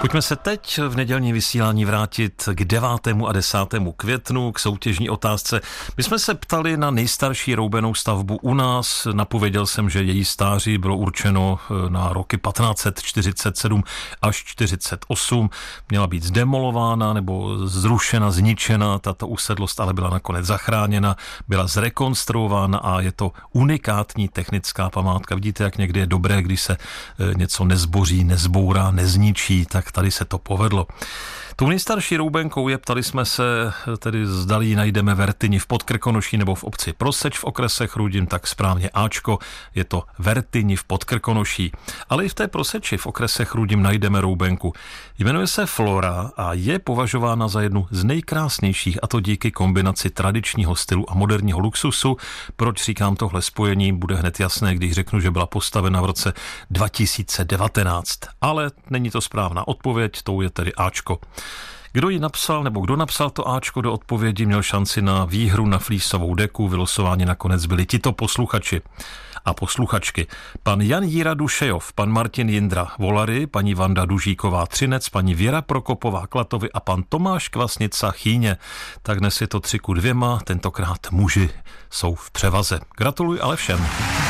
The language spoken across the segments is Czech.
Pojďme se teď v nedělní vysílání vrátit k 9. a 10. květnu, k soutěžní otázce. My jsme se ptali na nejstarší roubenou stavbu u nás. Napověděl jsem, že její stáří bylo určeno na roky 1547 až 48. Měla být zdemolována nebo zrušena, zničena. Tato usedlost ale byla nakonec zachráněna, byla zrekonstruována a je to unikátní technická památka. Vidíte, jak někdy je dobré, když se něco nezboří, nezbourá, nezničí, tak tady se to povedlo. Tou nejstarší roubenkou je, ptali jsme se, tedy zdali ji najdeme v Rtyni v Podkrkonoší nebo v obci Proseč v okrese Chrudim, tak správně Ačko, je to v Rtyni v Podkrkonoší. Ale i v té Proseči v okrese Chrudim najdeme roubenku. Jmenuje se Flora a je považována za jednu z nejkrásnějších, a to díky kombinaci tradičního stylu a moderního luxusu. Proč říkám tohle spojení, bude hned jasné, když řeknu, že byla postavena v roce 2019. Ale není to správná odpověď, tou je tedy Ačko. Kdo ji napsal, nebo kdo napsal to Ačko do odpovědi, měl šanci na výhru na flísovou deku. Vylosováni nakonec byli tito posluchači a posluchačky. Pan Jan Jíra Dušejov, pan Martin Jindra Volary, paní Vanda Dužíková Třinec, paní Věra Prokopová Klatovy a pan Tomáš Kvasnica Chýně. Tak dnes je to 3:2, tentokrát muži jsou v převaze. Gratuluj ale všem.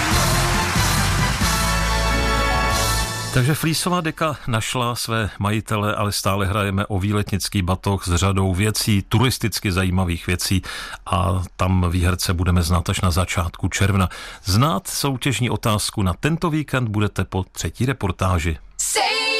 Takže flísová deka našla své majitele, ale stále hrajeme o výletnický batoh s řadou věcí, turisticky zajímavých věcí a tam výherce budeme znát až na začátku června. Znát soutěžní otázku na tento víkend budete po třetí reportáži.